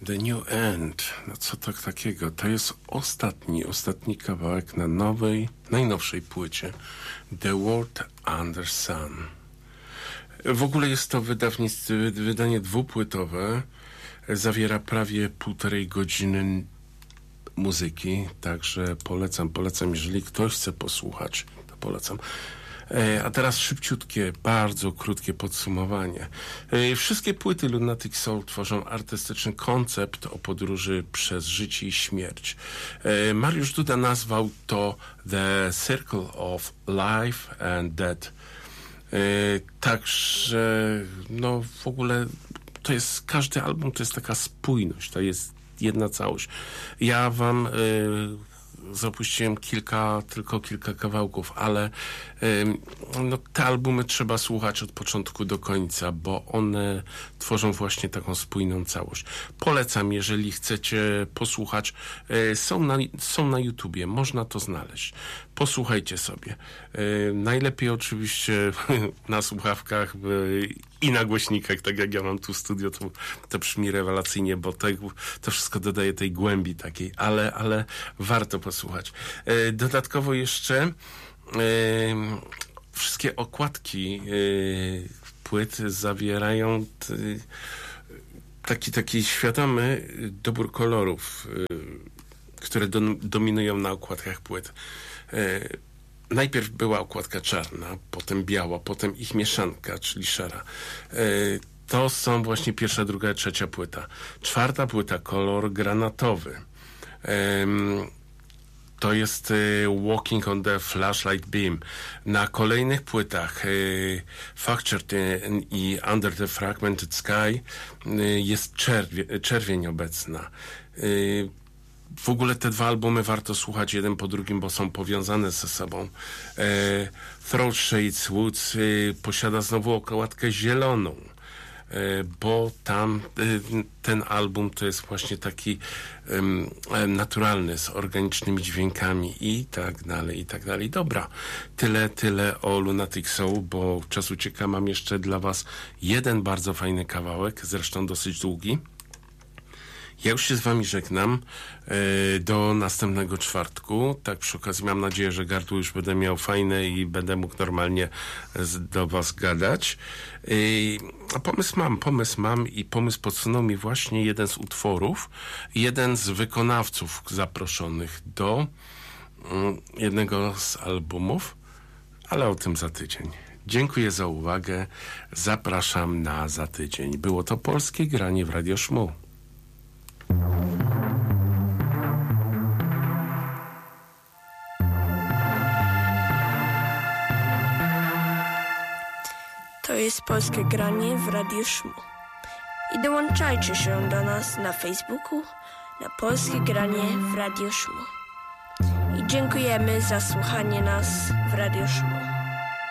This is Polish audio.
The New End. No co to takiego? To jest ostatni kawałek na najnowszej płycie The World Under Sun. W ogóle jest to wydanie dwupłytowe. Zawiera prawie 1,5 godziny muzyki, także polecam, jeżeli ktoś chce posłuchać, to polecam. A teraz szybciutkie, bardzo krótkie podsumowanie. Wszystkie płyty Lunatic Soul tworzą artystyczny koncept o podróży przez życie i śmierć. Mariusz Duda nazwał to The Circle of Life and Death. Także no w ogóle to jest, każdy album to jest taka spójność, to jest jedna całość. Ja wam zapuściłem tylko kilka kawałków, ale no, te albumy trzeba słuchać od początku do końca, bo one tworzą właśnie taką spójną całość. Polecam, jeżeli chcecie posłuchać. Są na YouTubie, można to znaleźć. Posłuchajcie sobie. Najlepiej oczywiście na słuchawkach i na głośnikach, tak jak ja mam tu w studio, to brzmi rewelacyjnie, bo to wszystko dodaje tej głębi takiej, ale warto posłuchać. Dodatkowo jeszcze wszystkie okładki płyt zawierają taki świadomy dobór kolorów, które dominują na okładkach płyt. Najpierw była okładka czarna, potem biała, potem ich mieszanka, czyli szara. To są właśnie pierwsza, druga, trzecia płyta. Czwarta płyta, kolor granatowy. To jest Walking on the Flashlight Beam. Na kolejnych płytach Fractured i Under the Fragmented Sky jest czerwień obecna. W ogóle te dwa albumy warto słuchać jeden po drugim, bo są powiązane ze sobą. Throat Shades Woods posiada znowu okładkę zieloną, bo tam ten album to jest właśnie taki naturalny, z organicznymi dźwiękami i tak dalej. Dobra, tyle o Lunatic Soul, bo czas ucieka. Mam jeszcze dla was jeden bardzo fajny kawałek, zresztą dosyć długi. Ja już się z wami żegnam do następnego czwartku. Tak przy okazji mam nadzieję, że gardło już będę miał fajne i będę mógł normalnie do was gadać. A pomysł mam i pomysł podsunął mi właśnie jeden z utworów, jeden z wykonawców zaproszonych do jednego z albumów, ale o tym za tydzień. Dziękuję za uwagę. Zapraszam na za tydzień. Było to Polskie Granie w Radio Szmu. To jest Polskie Granie w Radiu Szmu. I dołączajcie się do nas na Facebooku, na Polskie Granie w Radiu Szmu. I dziękujemy za słuchanie nas w Radiu Szmu.